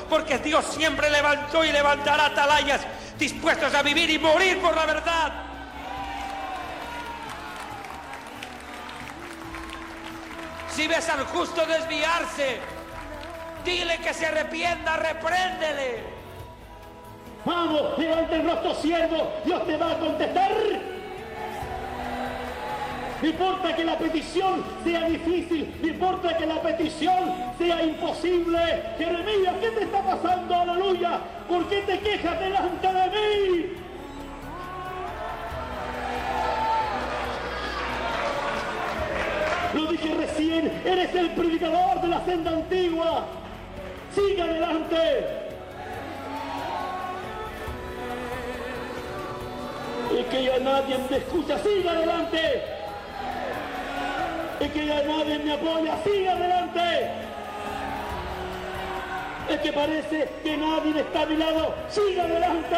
porque Dios siempre levantó y levantará atalayas dispuestos a vivir y morir por la verdad. Si ves al justo desviarse, dile que se arrepienta, repréndele. Vamos, levanta el rostro, siervo, Dios te va a contestar. No importa que la petición sea difícil, no importa que la petición sea imposible. Jeremías, ¿qué te está pasando? Aleluya. ¿Por qué te quejas delante de mí? Lo dije recién, eres el predicador de la senda antigua. Sigue adelante. Es que ya nadie me escucha, sigue adelante. Es que ya nadie me apoya, sigue adelante. Es que parece que nadie está a mi lado, sigue adelante.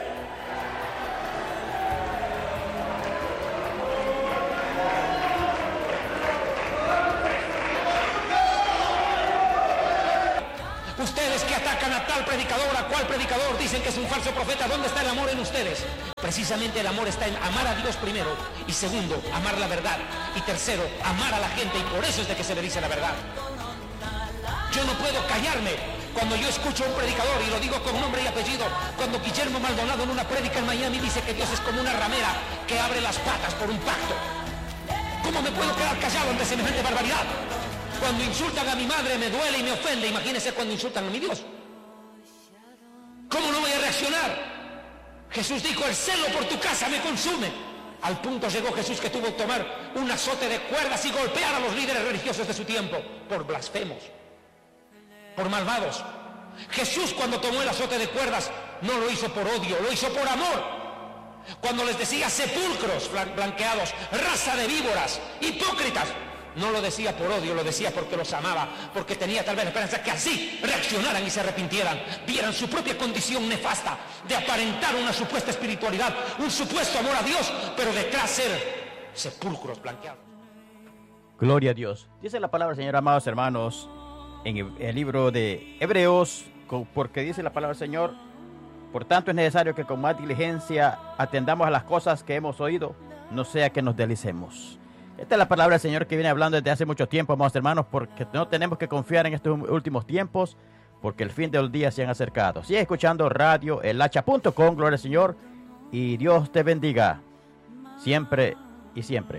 Ustedes que atacan a tal predicador, a cual predicador, dicen que es un falso profeta. ¿Dónde está el amor en ustedes? Precisamente el amor está en amar a Dios primero, y segundo, amar la verdad, y tercero, amar a la gente, y por eso es de que se le dice la verdad. Yo no puedo callarme cuando yo escucho a un predicador, y lo digo con nombre y apellido, cuando Guillermo Maldonado en una prédica en Miami dice que Dios es como una ramera que abre las patas por un pacto. ¿Cómo me puedo quedar callado ante semejante barbaridad? Cuando insultan a mi madre me duele y me ofende, imagínense cuando insultan a mi Dios. ¿Cómo no voy a reaccionar? Jesús dijo, el celo por tu casa me consume. Al punto llegó Jesús que tuvo que tomar un azote de cuerdas y golpear a los líderes religiosos de su tiempo por blasfemos, por malvados. Jesús, cuando tomó el azote de cuerdas, no lo hizo por odio, lo hizo por amor. Cuando les decía sepulcros blanqueados, raza de víboras, hipócritas, no lo decía por odio, lo decía porque los amaba, porque tenía tal vez la esperanza que así reaccionaran y se arrepintieran, vieran su propia condición nefasta de aparentar una supuesta espiritualidad, un supuesto amor a Dios, pero detrás ser sepulcros blanqueados. Gloria a Dios. Dice la palabra del Señor, amados hermanos, en el libro de Hebreos, porque dice la palabra del Señor, por tanto es necesario que con más diligencia atendamos a las cosas que hemos oído, no sea que nos deslicemos. Esta es la palabra del Señor que viene hablando desde hace mucho tiempo, amados hermanos, porque no tenemos que confiar en estos últimos tiempos, porque el fin del día se han acercado. Sigue escuchando radioelhacha.com, gloria al Señor, y Dios te bendiga, siempre y siempre.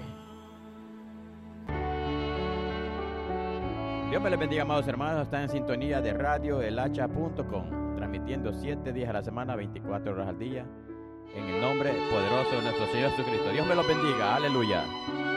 Dios me les bendiga, amados hermanos. Están en sintonía de radioelhacha.com, transmitiendo 7 días a la semana, 24 horas al día, en el nombre poderoso de nuestro Señor Jesucristo. Dios me los bendiga, aleluya.